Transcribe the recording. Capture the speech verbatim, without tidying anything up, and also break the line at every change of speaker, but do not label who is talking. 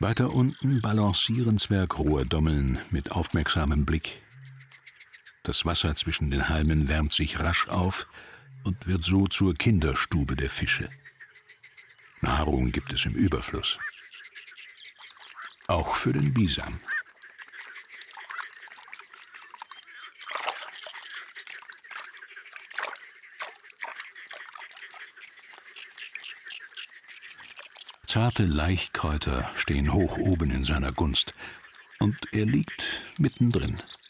Weiter unten balancieren Zwergrohrdommeln mit aufmerksamem Blick. Das Wasser zwischen den Halmen wärmt sich rasch auf und wird so zur Kinderstube der Fische. Nahrung gibt es im Überfluss. Auch für den Bisam. Zarte Laichkräuter stehen hoch oben in seiner Gunst, und er liegt mittendrin.